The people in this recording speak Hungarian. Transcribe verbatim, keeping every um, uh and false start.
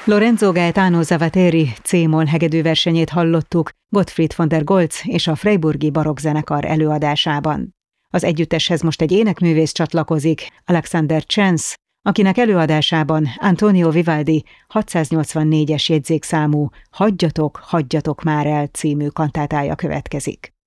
Lorenzo Gaetano Zavateri C-moll hegedűversenyét hallottuk Gottfried von der Goltz és a Freiburgi Barokkzenekar előadásában. Az együtteshez most egy énekművész csatlakozik, Alexander Chance, akinek előadásában Antonio Vivaldi hatszáznyolcvannégyes jegyzékszámú Hagyjatok, hagyjatok már el című kantátája következik.